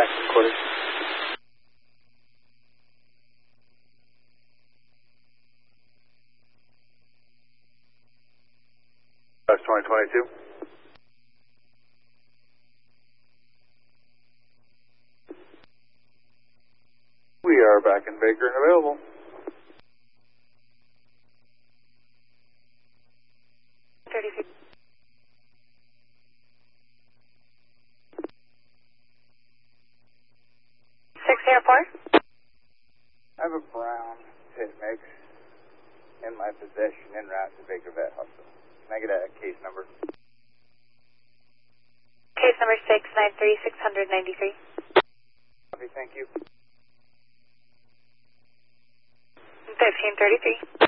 back in quarters. That's 2022. We are back in Baker and available. I have a brown pit mix in my possession en route to Baker Vet Hospital. Can I get a case number? Case number 693-693. Okay, thank you. 1533.